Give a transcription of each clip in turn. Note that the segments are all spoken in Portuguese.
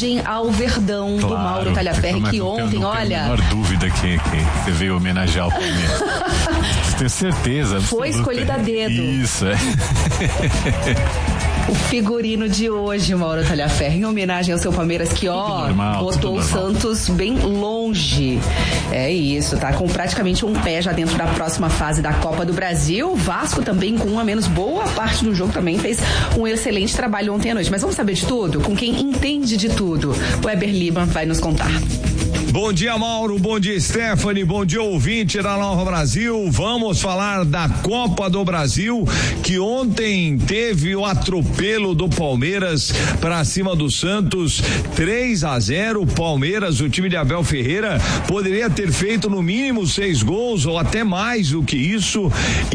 homenagem ao Verdão, claro, do Mauro Talhaferri, que ontem, olha... Não tenho a menor dúvida que você veio homenagear o Palmeiras. Tenho certeza. Foi escolhida a dedo. Isso, é. O figurino de hoje, Mauro Talhaferri, em homenagem ao seu Palmeiras, que botou o Santos bem longe. É isso, tá com praticamente um pé já dentro da próxima fase da Copa do Brasil. O Vasco também, com um a menos, boa parte do jogo, também fez um excelente trabalho ontem à noite. Mas vamos saber de tudo? Com quem entende de tudo. O Weber Lima vai nos contar. Bom dia, Mauro, bom dia, Stephanie, bom dia, ouvinte da Nova Brasil. Vamos falar da Copa do Brasil, que ontem teve o atropelo do Palmeiras para cima do Santos, 3-0. Palmeiras, o time de Abel Ferreira, poderia ter feito no mínimo 6 gols ou até mais do que isso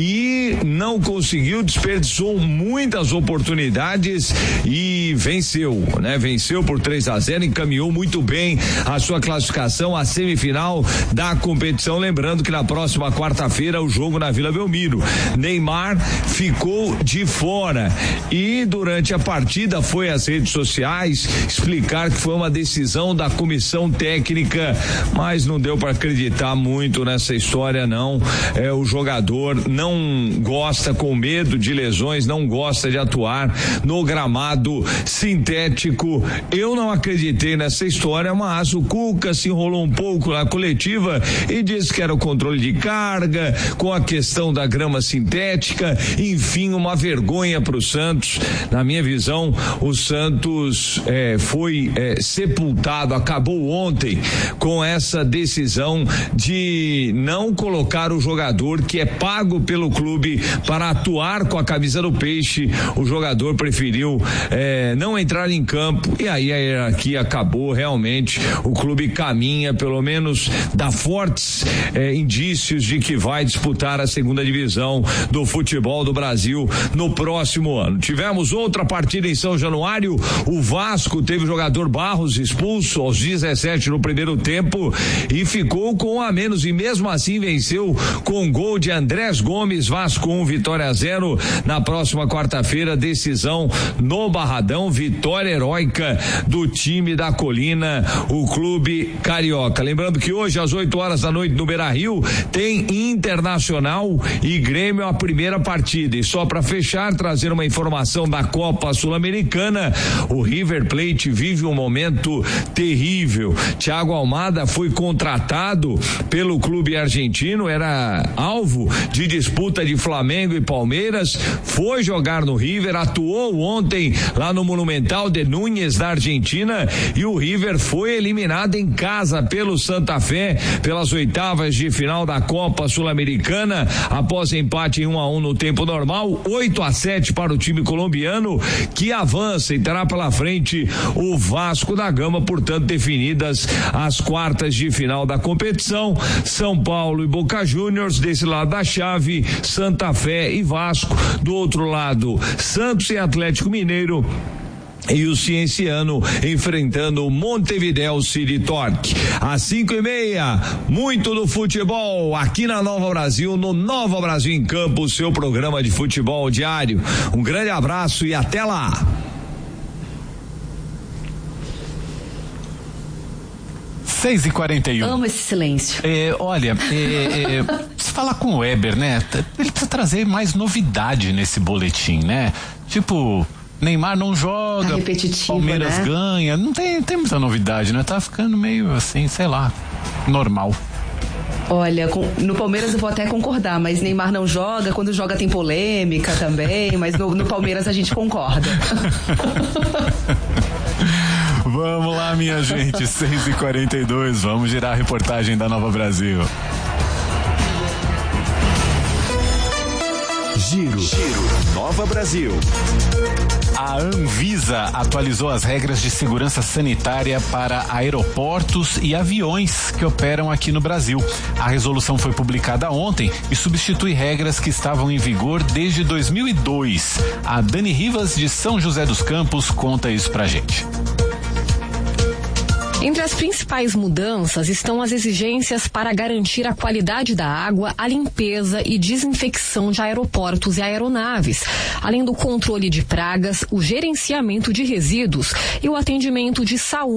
e não conseguiu, desperdiçou muitas oportunidades e venceu, né? Venceu por 3-0, encaminhou muito bem a sua classificação à semifinal da competição. Lembrando que na próxima quarta-feira o jogo na Vila Belmiro. Neymar ficou de fora e durante a partida foi às redes sociais explicar que foi uma decisão da comissão técnica, mas não deu para acreditar muito nessa história, não. O jogador não gosta, com medo de lesões, não gosta de atuar no gramado sintético. Eu não acreditei nessa história, mas o Cuca se enrolou um pouco na coletiva e disse que era o controle de carga, com a questão da grama sintética, enfim, uma vergonha para o Santos. Na minha visão, o Santos foi sepultado, acabou ontem com essa decisão de não colocar o jogador que é pago pelo clube para atuar com a camisa do Peixe. O jogador preferiu não entrar em campo e aí a hierarquia acabou. Realmente o clube caminha, pelo menos dá fortes indícios de que vai disputar a segunda divisão do futebol do Brasil no próximo ano. Tivemos outra partida em São Januário, o Vasco teve o jogador Barros expulso aos 17 no primeiro tempo e ficou com um a menos e mesmo assim venceu com gol de Andrés Gomes. Vasco 1, Vitória 0. Na próxima quarta-feira, decisão no Barradão, vitória heróica do time da Colina, o clube carioca. Lembrando que hoje às 8 da noite no Beira-Rio tem Internacional e Grêmio, a primeira partida. E só para fechar, trazer uma informação da Copa Sul-Americana, o River Plate vive um momento terrível. Thiago Almada foi contratado pelo clube argentino, era alvo de disputa de Flamengo e Palmeiras, foi jogar no River, atuou ontem lá no Monumental de Núñez da Argentina e o River foi eliminado em casa pelo Santa Fé pelas oitavas de final da Copa Sul-Americana após empate em 1-1 no tempo normal, 8-7 para o time colombiano, que avança e terá pela frente o Vasco da Gama. Portanto, definidas as quartas de final da competição, São Paulo e Boca Juniors desse lado da chave, Santa Fé e Vasco do outro lado, Santos e Atlético Mineiro e o Cienciano enfrentando o Montevideo City Torque. Às 5:30, muito do futebol aqui na Nova Brasil, no Nova Brasil em Campo, o seu programa de futebol diário. Um grande abraço e até lá. 6h41. Amo esse silêncio. Olha, preciso falar com o Weber, né? Ele precisa trazer mais novidade nesse boletim, né? Tipo, Neymar não joga, Palmeiras, né, ganha. Não tem muita novidade, né? Tá ficando meio assim, sei lá, normal. Olha, no Palmeiras eu vou até concordar, mas Neymar não joga, quando joga tem polêmica também, mas no Palmeiras a gente concorda. Vamos lá, minha gente, 6h42, vamos girar a reportagem da Nova Brasil. Giro Nova Brasil. A Anvisa atualizou as regras de segurança sanitária para aeroportos e aviões que operam aqui no Brasil. A resolução foi publicada ontem e substitui regras que estavam em vigor desde 2002. A Dani Rivas, de São José dos Campos, conta isso pra gente. Entre as principais mudanças estão as exigências para garantir a qualidade da água, a limpeza e desinfecção de aeroportos e aeronaves, além do controle de pragas, o gerenciamento de resíduos e o atendimento de saúde